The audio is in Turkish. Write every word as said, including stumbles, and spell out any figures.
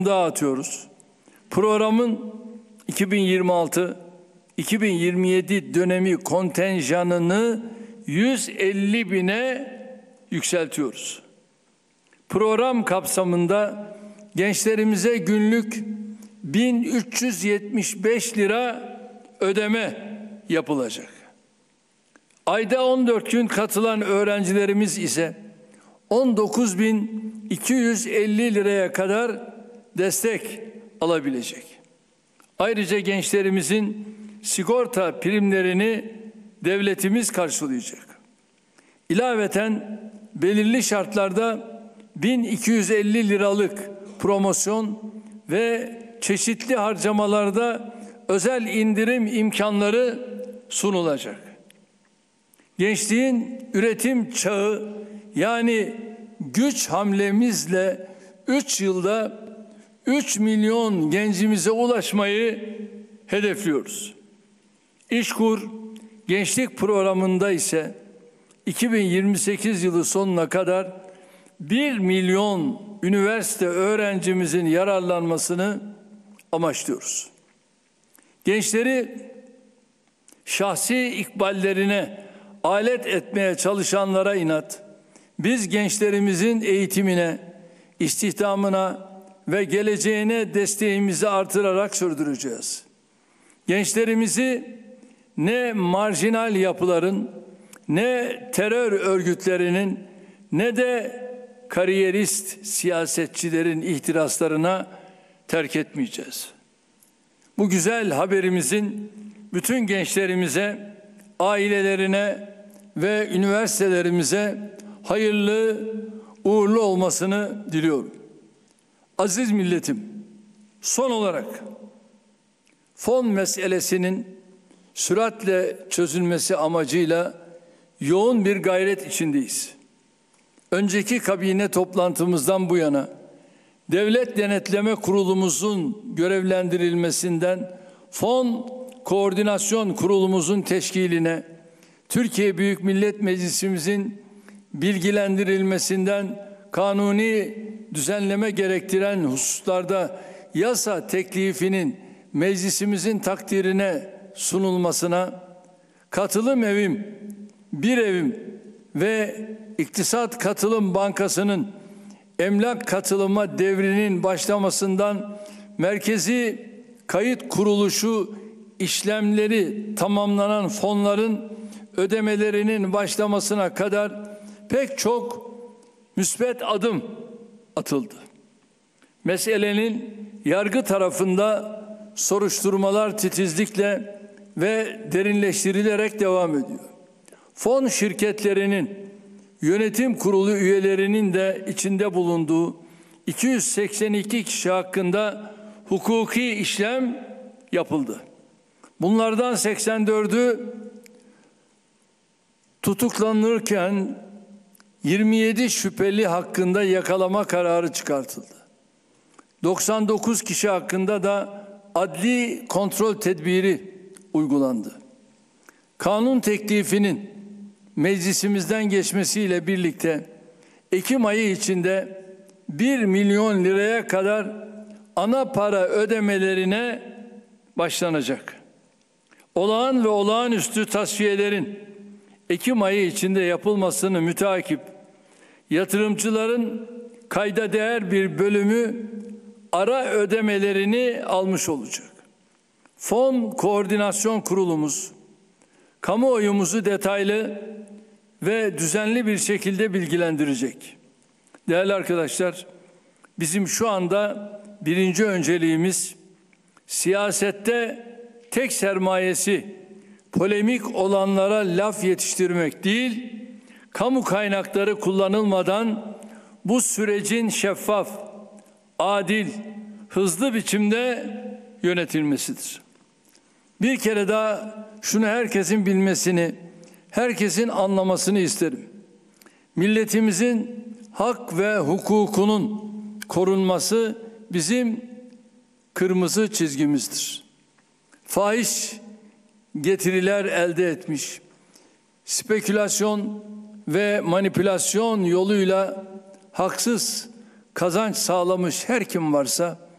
dağıtıyoruz. Programın iki bin yirmi altı iki bin yirmi yedi dönemi kontenjanını yüz elli bine yükseltiyoruz. Program kapsamında gençlerimize günlük bin üç yüz yetmiş beş lira ödeme yapılacak. Ayda on dört gün katılan öğrencilerimiz ise on dokuz bin iki yüz elli liraya kadar destek alabilecek. Ayrıca gençlerimizin sigorta primlerini devletimiz karşılayacak. İlaveten belirli şartlarda bin iki yüz elli liralık promosyon ve çeşitli harcamalarda özel indirim imkanları sunulacak. Gençliğin üretim çağı yani güç hamlemizle üç yılda üç milyon gencimize ulaşmayı hedefliyoruz. İşkur Gençlik Programı'nda ise iki bin yirmi sekiz yılı sonuna kadar bir milyon üniversite öğrencimizin yararlanmasını amaçlıyoruz. Gençleri şahsi ikballerine alet etmeye çalışanlara inat, biz gençlerimizin eğitimine, istihdamına ve geleceğine desteğimizi artırarak sürdüreceğiz. Gençlerimizi ne marjinal yapıların, ne terör örgütlerinin, ne de kariyerist siyasetçilerin ihtiraslarına terk etmeyeceğiz. Bu güzel haberimizin bütün gençlerimize, ailelerine ve üniversitelerimize hayırlı, uğurlu olmasını diliyorum. Aziz milletim, son olarak fon meselesinin süratle çözülmesi amacıyla yoğun bir gayret içindeyiz. Önceki kabine toplantımızdan bu yana Devlet Denetleme Kurulumuzun görevlendirilmesinden Fon Koordinasyon Kurulumuzun teşkiline, Türkiye Büyük Millet Meclisimizin bilgilendirilmesinden kanuni düzenleme gerektiren hususlarda yasa teklifinin meclisimizin takdirine sunulmasına, katılım evim, bir evim ve İktisat Katılım Bankası'nın emlak katılıma devrinin başlamasından merkezi kayıt kuruluşu işlemleri tamamlanan fonların ödemelerinin başlamasına kadar pek çok müsbet adım atıldı. Meselenin yargı tarafında soruşturmalar titizlikle ve derinleştirilerek devam ediyor. Fon şirketlerinin yönetim kurulu üyelerinin de içinde bulunduğu iki yüz seksen iki kişi hakkında hukuki işlem yapıldı. Bunlardan seksen dördü tutuklanırken yirmi yedi şüpheli hakkında yakalama kararı çıkartıldı. doksan dokuz kişi hakkında da adli kontrol tedbiri uygulandı. Kanun teklifinin meclisimizden geçmesiyle birlikte Ekim ayı içinde bir milyon liraya kadar ana para ödemelerine başlanacak. Olağan ve olağanüstü tasfiyelerin Ekim ayı içinde yapılmasını müteakip yatırımcıların kayda değer bir bölümü ara ödemelerini almış olacak. Fon Koordinasyon Kurulumuz kamuoyumuzu detaylı ve düzenli bir şekilde bilgilendirecek. Değerli arkadaşlar, bizim şu anda birinci önceliğimiz siyasette tek sermayesi polemik olanlara laf yetiştirmek değil, kamu kaynakları kullanılmadan bu sürecin şeffaf, adil, hızlı biçimde yönetilmesidir. Bir kere daha şunu herkesin bilmesini, herkesin anlamasını isterim. Milletimizin hak ve hukukunun korunması bizim kırmızı çizgimizdir. Fahiş getiriler elde etmiş, spekülasyon ve manipülasyon yoluyla haksız kazanç sağlamış her kim varsa